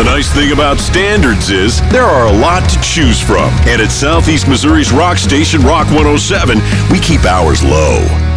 The nice thing about standards is there are a lot to choose from. And at Southeast Missouri's Rock Station Rock 107, we keep ours low.